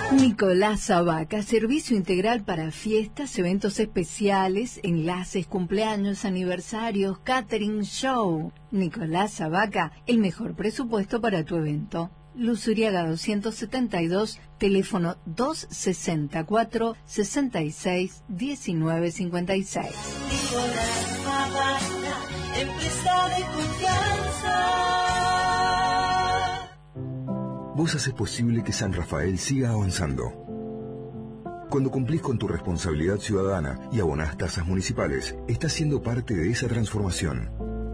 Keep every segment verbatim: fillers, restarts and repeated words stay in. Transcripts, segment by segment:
Nicolás Zabaca, servicio integral para fiestas, eventos especiales, enlaces, cumpleaños, aniversarios, catering, show. Nicolás Zabaca, el mejor presupuesto para tu evento. Luz Uriaga doscientos setenta y dos, teléfono dos sesenta y cuatro, sesenta y seis, diecinueve cincuenta y seis. Nicolás Zabaca, empresa de confianza. Vos haces posible que San Rafael siga avanzando. Cuando cumplís con tu responsabilidad ciudadana y abonás tasas municipales, estás siendo parte de esa transformación.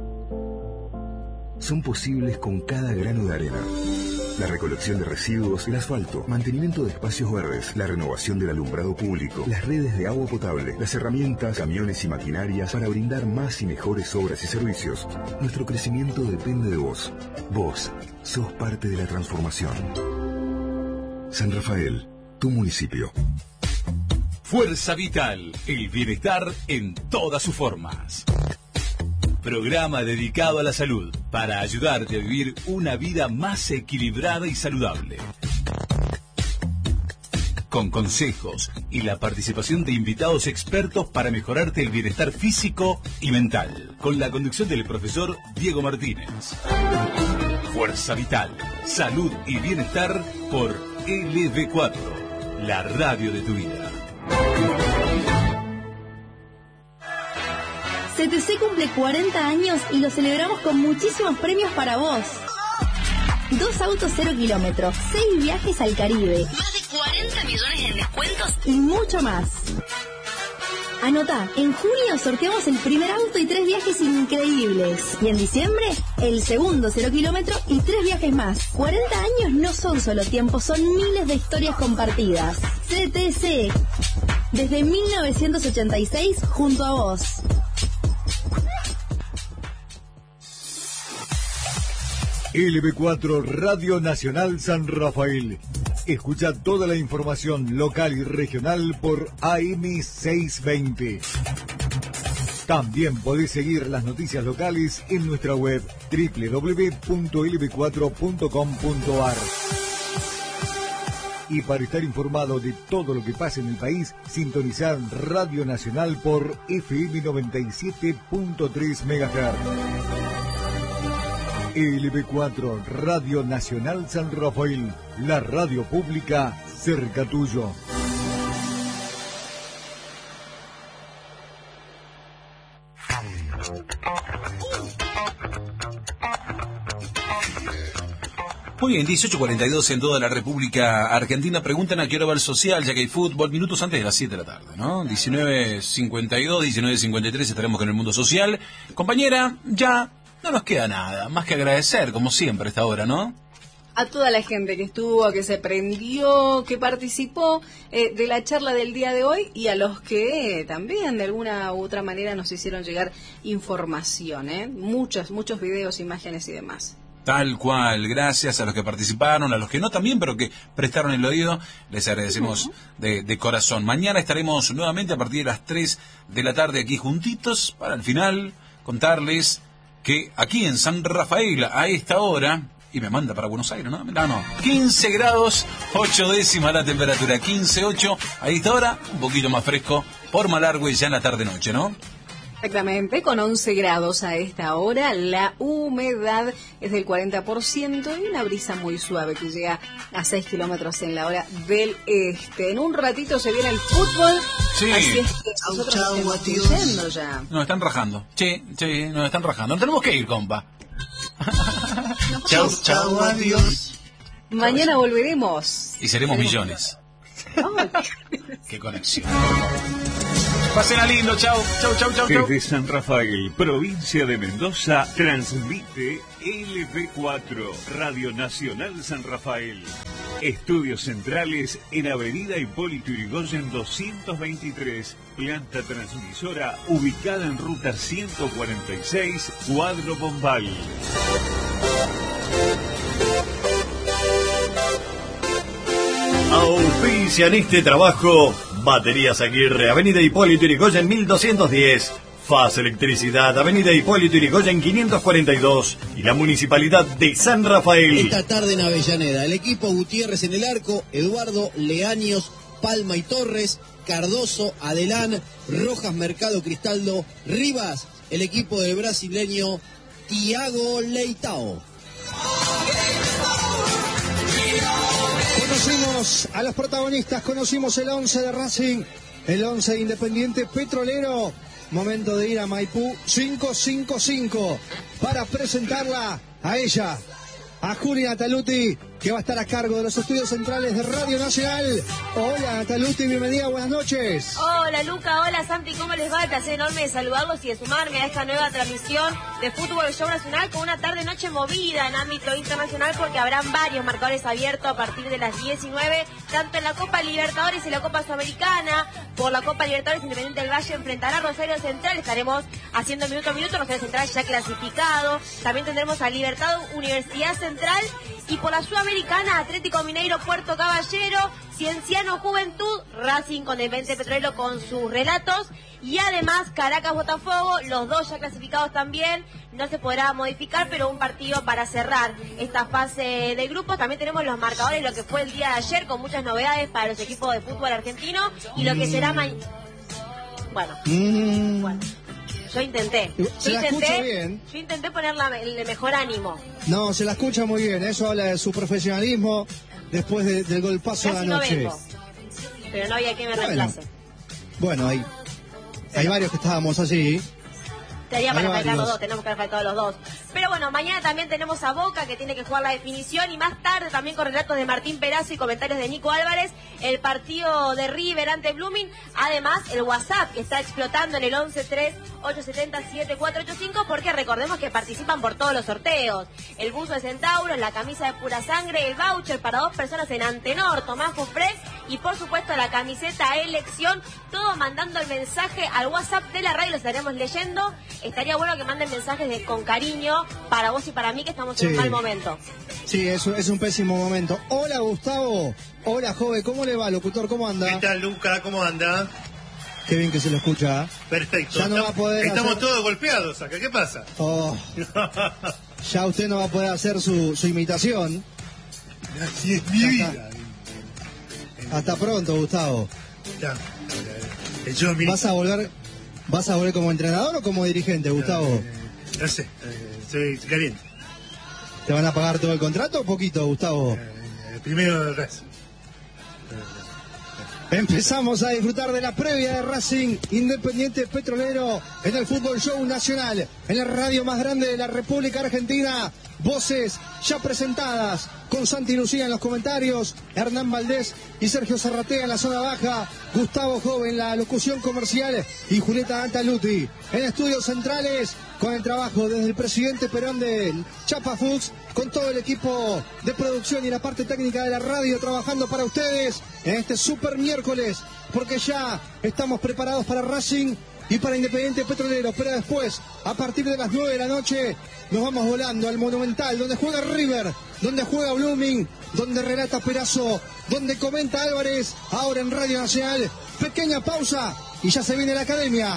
Son posibles con cada grano de arena. La recolección de residuos, el asfalto, mantenimiento de espacios verdes, la renovación del alumbrado público, las redes de agua potable, las herramientas, camiones y maquinarias para brindar más y mejores obras y servicios. Nuestro crecimiento depende de vos. Vos sos parte de la transformación. San Rafael, tu municipio. Fuerza Vital, el bienestar en todas sus formas. Programa dedicado a la salud para ayudarte a vivir una vida más equilibrada y saludable. Con consejos y la participación de invitados expertos para mejorarte el bienestar físico y mental. Con la conducción del profesor Diego Martínez. Fuerza Vital, salud y bienestar por L B cuatro, la radio de tu vida. C T C cumple cuarenta años y lo celebramos con muchísimos premios para vos. Dos autos cero kilómetros, seis viajes al Caribe, más de cuarenta millones en descuentos y mucho más. Anotá, en junio sorteamos el primer auto y tres viajes increíbles. Y en diciembre, el segundo cero kilómetro y tres viajes más. cuarenta años no son solo tiempo, son miles de historias compartidas. C T C, desde mil novecientos ochenta y seis, junto a vos. L B cuatro Radio Nacional San Rafael. Escucha toda la información local y regional por A M seiscientos veinte. También podés seguir las noticias locales en nuestra web doble u doble u doble u punto l b cuatro punto com punto a r. Y para estar informado de todo lo que pasa en el país, sintonizar Radio Nacional por F M noventa y siete punto tres megahertz. L B cuatro Radio Nacional San Rafael, la radio pública cerca tuyo. Muy bien, dieciocho cuarenta y dos en toda la República Argentina. Preguntan a qué hora va el social, ya que hay fútbol, minutos antes de las siete de la tarde, ¿no? diecinueve cincuenta y dos, diecinueve cincuenta y tres estaremos con el mundo social. Compañera, ya no nos queda nada, más que agradecer, como siempre, a esta hora, ¿no? A toda la gente que estuvo, que se prendió, que participó eh, de la charla del día de hoy y a los que eh, también de alguna u otra manera nos hicieron llegar información, ¿eh? Muchos, muchos videos, imágenes y demás. Tal cual, gracias a los que participaron, a los que no también, pero que prestaron el oído, les agradecemos uh-huh. de, de corazón. Mañana estaremos nuevamente a partir de las tres de la tarde aquí juntitos para al final contarles que aquí en San Rafael, a esta hora, y me manda para Buenos Aires, ¿no? No, no, quince grados, ocho décimas la temperatura, quince, ocho, a esta hora, un poquito más fresco, por Malargüe ya en la tarde-noche, ¿no? Exactamente, con once grados a esta hora, la humedad es del cuarenta por ciento y una brisa muy suave que llega a seis kilómetros en la hora del este. En un ratito se viene el fútbol, sí. Así es que nosotros chau, chau, estamos yendo ya. Nos están rajando, sí, sí, nos están rajando. Nos tenemos que ir, compa. Chau, chau, adiós. Mañana volveremos. Y seremos millones. Qué conexión. Pásenla lindo, chau, chau, chau, chau. Desde San Rafael, provincia de Mendoza, transmite L B cuatro, Radio Nacional San Rafael. Estudios centrales en Avenida Hipólito Yrigoyen doscientos veintitrés, planta transmisora ubicada en ruta ciento cuarenta y seis, Cuadro Bombal. Auspician este trabajo Baterías Aguirre, Avenida Hipólito Yrigoyen mil doscientos diez. Faz Electricidad, Avenida Hipólito Yrigoyen quinientos cuarenta y dos y la Municipalidad de San Rafael. Esta tarde en Avellaneda, el equipo Gutiérrez en el arco, Eduardo, Leaños, Palma y Torres, Cardoso, Adelán, Rojas, Mercado, Cristaldo, Rivas, el equipo del brasileño Thiago Leitao. Conocimos a los protagonistas, conocimos el once de Racing, el once de Independiente Petrolero. Momento de ir a Maipú cinco cinco cinco para presentarla a ella, a Julia Nataluti, que va a estar a cargo de los estudios centrales de Radio Nacional. Hola Nataluti, bienvenida, buenas noches. Hola Luca, hola Santi, ¿cómo les va? El placer enorme de saludarlos y de sumarme a esta nueva transmisión de Fútbol Show Nacional con una tarde-noche movida en ámbito internacional porque habrán varios marcadores abiertos a partir de las diecinueve, tanto en la Copa Libertadores y la Copa Sudamericana. Por la Copa Libertadores, Independiente del Valle enfrentará a Rosario Central, estaremos haciendo minuto a minuto, Rosario Central ya clasificado. También tendremos a Libertad Universidad Central. Y por la Sudamericana, Atlético Mineiro, Puerto Caballero, Cienciano Juventud, Racing con el Independiente Petrolero con sus relatos. Y además, Caracas Botafogo, los dos ya clasificados también. No se podrá modificar, pero un partido para cerrar esta fase de grupos. También tenemos los marcadores, lo que fue el día de ayer, con muchas novedades para los equipos de fútbol argentino. Y lo que será mañana. Bueno, mm. bueno. Yo intenté, yo se la intenté, escucha bien. yo intenté ponerla el mejor ánimo. No, se la escucha muy bien, eso habla de su profesionalismo después de, del golpazo de Casi anoche. No vengo, pero no había quien me bueno, reemplace. Bueno, hay, hay varios que estábamos allí. Estaría para faltar los dos, tenemos que haber faltado los dos. Pero bueno, mañana también tenemos a Boca, que tiene que jugar la definición, y más tarde también con relatos de Martín Perazo y comentarios de Nico Álvarez, el partido de River ante Blooming. Además, el WhatsApp, que está explotando en el once tres ocho siete cero siete cuatro ocho cinco, porque recordemos que participan por todos los sorteos. El buzo de Centauro, la camisa de Pura Sangre, el voucher para dos personas en Antenor, Tomás Fufres, y por supuesto la camiseta Elección, todo mandando el mensaje al WhatsApp de la radio, lo estaremos leyendo. Estaría bueno que manden mensajes de con cariño para vos y para mí, que estamos sí. en un mal momento. Sí, es, es un pésimo momento. Hola Gustavo, hola joven, ¿cómo le va, locutor? ¿Cómo anda? ¿Qué tal, Luca? ¿Cómo anda? Qué bien que se lo escucha. Perfecto. Ya no estamos, va a poder estamos hacer... todos golpeados acá, ¿qué pasa? Oh, ya usted no va a poder hacer su, su imitación. Así es mi vida. Hasta pronto, Gustavo. Ya. Yo, mi... ¿Vas a volver vas a volver como entrenador o como dirigente, Gustavo? Eh, no sé, eh, soy caliente. ¿Te van a pagar todo el contrato o poquito, Gustavo? Eh, primero el resto. Empezamos a disfrutar de la previa de Racing Independiente Petrolero en el Fútbol Show Nacional, en la radio más grande de la República Argentina. Voces ya presentadas con Santi Lucía en los comentarios, Hernán Valdés y Sergio Zarratea en la zona baja, Gustavo Joven en la locución comercial y Julieta Antaluti en estudios centrales, con el trabajo desde el presidente Perón de Chapa Foods, con todo el equipo de producción y la parte técnica de la radio trabajando para ustedes en este super miércoles, porque ya estamos preparados para Racing y para Independiente Petrolero, pero después, a partir de las nueve de la noche, nos vamos volando al Monumental, donde juega River, donde juega Blooming, donde relata Perazo, donde comenta Álvarez, ahora en Radio Nacional. Pequeña pausa y ya se viene la academia.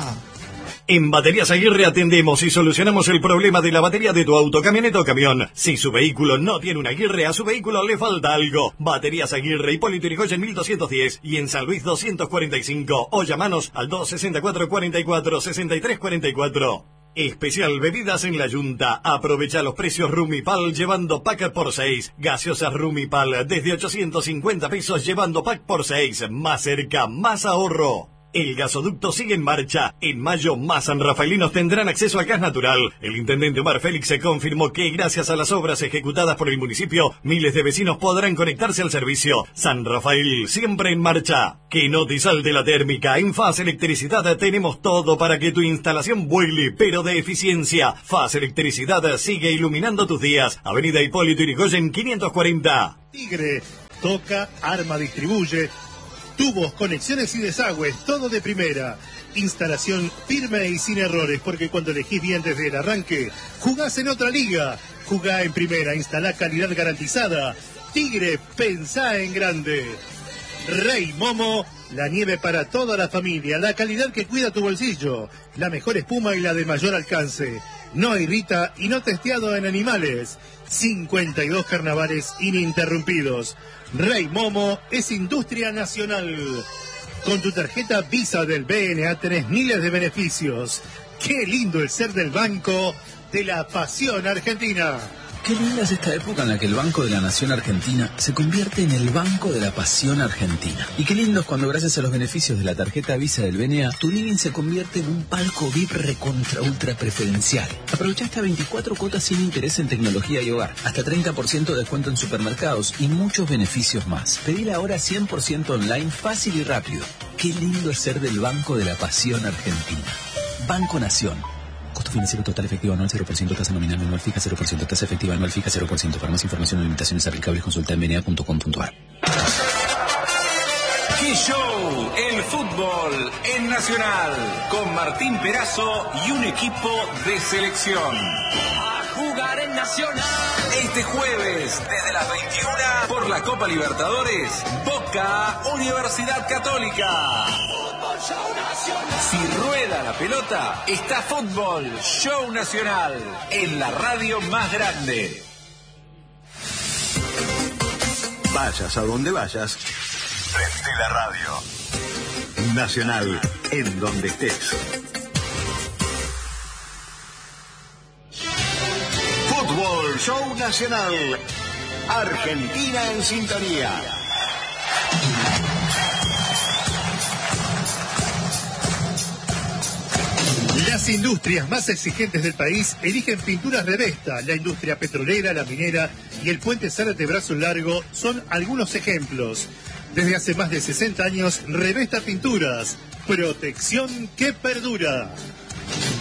En Baterías Aguirre atendemos y solucionamos el problema de la batería de tu auto, camioneta o camión. Si su vehículo no tiene una Aguirre, a su vehículo le falta algo. Baterías Aguirre, Hipólito Yrigoyen mil doscientos diez y en San Luis doscientos cuarenta y cinco. O llamanos al dos sesenta y cuatro cuarenta y cuatro sesenta y tres cuarenta y cuatro. Especial bebidas en la Yunta. Aprovecha los precios Rumipal llevando pack por seis. Gaseosas Rumipal desde ochocientos cincuenta pesos llevando pack por seis. Más cerca, más ahorro. El gasoducto sigue en marcha. En mayo, más sanrafaelinos tendrán acceso a gas natural. El intendente Omar Félix se confirmó que, gracias a las obras ejecutadas por el municipio, miles de vecinos podrán conectarse al servicio. San Rafael, siempre en marcha. Que no te salte la térmica. En Faz Electricidad tenemos todo para que tu instalación vuele, pero de eficiencia. Faz Electricidad sigue iluminando tus días. Avenida Hipólito Yrigoyen quinientos cuarenta. Tigre, toca, arma, distribuye. Tubos, conexiones y desagües, todo de primera. Instalación firme y sin errores, porque cuando elegís bien desde el arranque, jugás en otra liga. Jugá en primera, instalá calidad garantizada. Tigre, pensá en grande. Rey Momo, La nieve para toda la familia, la calidad que cuida tu bolsillo, la mejor espuma y la de mayor alcance. No irrita y no testeado en animales. cincuenta y dos carnavales ininterrumpidos. Rey Momo es industria nacional. Con tu tarjeta Visa del B N A tenés miles de beneficios. Qué lindo el ser del Banco de la Pasión Argentina. Qué linda es esta época en la que el Banco de la Nación Argentina se convierte en el Banco de la Pasión Argentina. Y qué lindo es cuando gracias a los beneficios de la tarjeta Visa del B N A, tu living se convierte en un palco V I P recontra ultra preferencial. Aprovecha hasta veinticuatro cuotas sin interés en tecnología y hogar, hasta treinta por ciento de descuento en supermercados y muchos beneficios más. Pedila ahora cien por ciento online, fácil y rápido. Qué lindo es ser del Banco de la Pasión Argentina. Banco Nación. Costo financiero total efectivo anual cero por ciento, tasa nominal anual fija cero por ciento, tasa efectiva anual fija cero por ciento. Para más información o limitaciones aplicables consulta en b n a punto com punto a r. ¡Qué show! El fútbol en Nacional, con Martín Perazo y un equipo de selección. A jugar en Nacional. Este jueves, desde las veintiuna, por la Copa Libertadores, Boca Universidad Católica. Fútbol Show Nacional. Si rueda la pelota, está Fútbol Show Nacional, en la radio más grande. Vayas a donde vayas, prende la radio. Nacional, en donde estés. Fútbol Show Nacional. Argentina en sintonía. Las industrias más exigentes del país eligen Pinturas Revesta. La industria petrolera, la minera y el puente Zárate Brazo Largo son algunos ejemplos. Desde hace más de sesenta años, Revesta Pinturas. Protección que perdura.